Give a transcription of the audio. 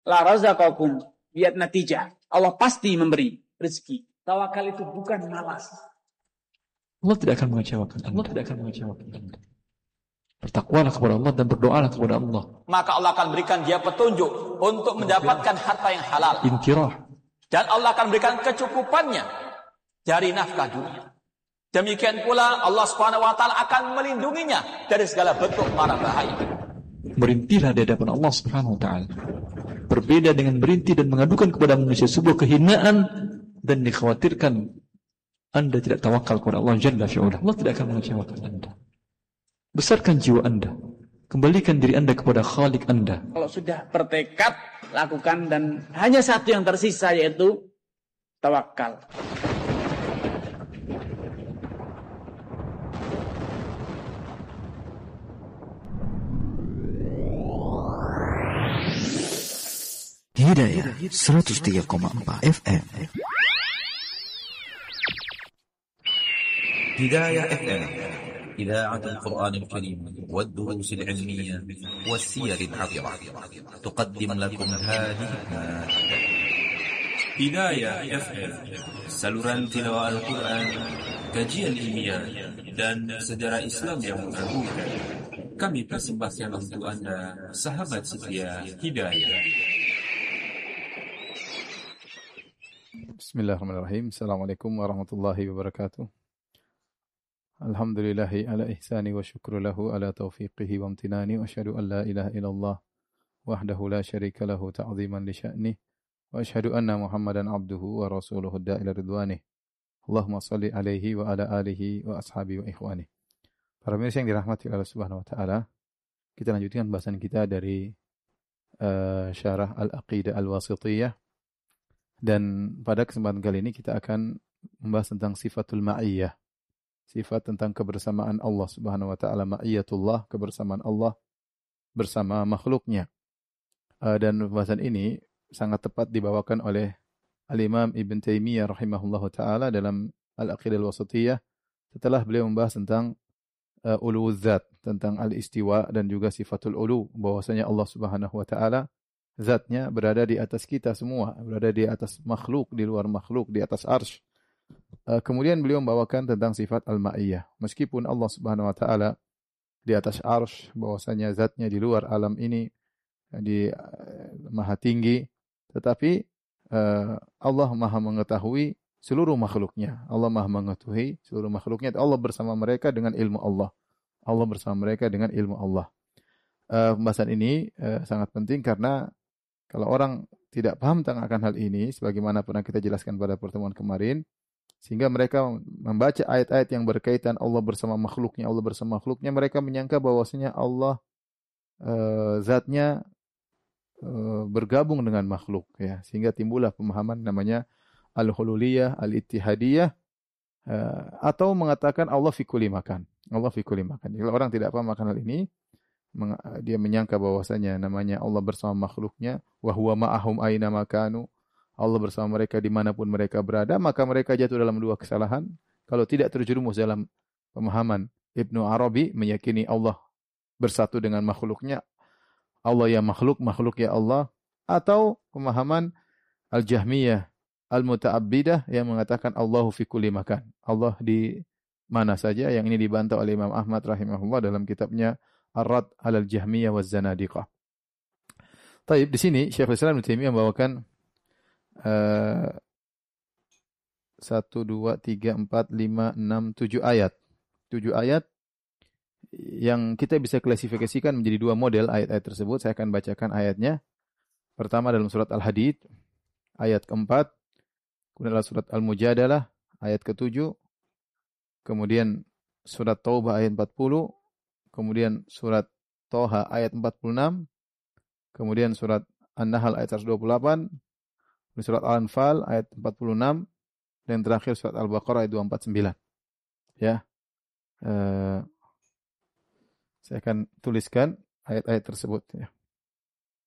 la razaqakum. Lihat natijah. Allah pasti memberi rezeki. Tawakal itu bukan malas. Allah tidak akan mengecewakan Anda. Bertakwalah kepada Allah dan berdoalah kepada Allah. Maka Allah akan berikan dia petunjuk untuk mendapatkan harta yang halal. Intirah. Dan Allah akan berikan kecukupannya dari nafkah dunia. Demikian pula Allah Subhanahu wa taala akan melindunginya dari segala bentuk mara bahaya. Berintilah di hadapan Allah Subhanahu wa taala. Berbeda dengan berintih dan mengadukan kepada manusia sebuah kehinaan dan dikhawatirkan Anda tidak tawakal kepada Allah Jalla fi'ula. Allah tidak akan mengecewakan Anda. Besarkan jiwa Anda. Kembalikan diri Anda kepada Khalik Anda. Kalau sudah bertekad, lakukan, dan hanya satu yang tersisa, yaitu tawakal. Hidayah 103,4 FM. هداية FM إذاعة القرآن الكريم والدروس العلمية والسير العبرة تقدم لكم هذه Hidayah FM, saluran tilawah Al-Quran, kajian ilmiah, dan sejarah Islam yang mengagumkan. Kami persembahkan untuk Anda, sahabat setia Hidayah. Bismillahirrahmanirrahim. Assalamualaikum warahmatullahi wabarakatuh. Alhamdulillahi ala ihsani wa syukru lahu ala taufiqihi wa amtinani wa asyhadu an la ilaha illallah wahdahu la syarika lahu ta'ziman li sya'nih wa asyhadu anna Muhammadan abduhu wa rasuluhu da'ila ridwanih. Allahumma salli alaihi wa ala alihi wa ashabi wa ikhwanih. Para pemirsa yang dirahmati Allah Subhanahu wa taala, kita lanjutkan bahasan kita dari syarah Al-Aqidah Al-Wasithiyah, dan pada kesempatan kali ini kita akan membahas tentang sifatul ma'iyyah. Sifat tentang kebersamaan Allah Subhanahu wa taala, ma'iyyatullah, kebersamaan Allah bersama makhluknya. Dan pembahasan ini sangat tepat dibawakan oleh Al-Imam Ibn Taimiyah rahimahullahu taala dalam Al-Aqidah Al-Wasithiyah setelah beliau membahas tentang uluwuzzat, tentang al-istiwa dan juga sifatul ulu, bahwasanya Allah Subhanahu wa taala zatnya berada di atas kita semua, berada di atas makhluk, di luar makhluk, di atas arsy. Kemudian beliau membawakan tentang sifat al-ma'iyyah. Meskipun Allah Subhanahu wa taala di atas arsy, bahwasanya zatnya di luar alam ini, di maha tinggi, tetapi Allah maha mengetahui seluruh makhluknya. Allah maha mengetahui seluruh makhluknya. Allah bersama mereka dengan ilmu Allah. Allah bersama mereka dengan ilmu Allah. Pembahasan ini sangat penting karena kalau orang tidak paham tentang akan hal ini, sebagaimana pernah kita jelaskan pada pertemuan kemarin, sehingga mereka membaca ayat-ayat yang berkaitan Allah bersama makhluknya, mereka menyangka bahwasanya Allah zatnya bergabung dengan makhluk, ya, sehingga timbullah pemahaman namanya al-hululiyah, al-ittihadiyah, atau mengatakan Allah fi kulli makan. Allah fi kulli makan. Kalau orang tidak paham akan hal ini, dia menyangka bahwasanya namanya Allah bersama makhluknya, wa huwa ma'ahum aina makanu, Allah bersama mereka dimanapun mereka berada, maka mereka jatuh dalam dua kesalahan. Kalau tidak terjerumus dalam pemahaman Ibnu Arabi, meyakini Allah bersatu dengan makhluknya, Allah ya makhluk, makhluk ya Allah, atau pemahaman Al-Jahmiyah, Al-Muta'abbidah yang mengatakan Allahu fi kulli makan, Allah di mana saja, yang ini dibantah oleh Imam Ahmad rahimahullah dalam kitabnya Ar-Rad 'alal Jahmiyah waz Zanadiqah. Taib, di sini Syekhul Islam Ibnu Taimiyah membawakan 1, 2, 3, 4, 5, 6, 7 ayat. 7 ayat yang kita bisa klasifikasikan menjadi dua model ayat-ayat tersebut. Saya akan bacakan ayatnya. Pertama dalam surat Al-Hadid ayat ke-4, kemudian dalam surat Al-Mujadalah ayat ke-7, kemudian surat Taubah ayat 40, kemudian surat Toha ayat 46, kemudian surat An-Nahl ayat 128, surat Al-Anfal ayat 46, dan terakhir surat Al-Baqarah ayat 249. Ya. Saya akan tuliskan ayat-ayat tersebut, ya.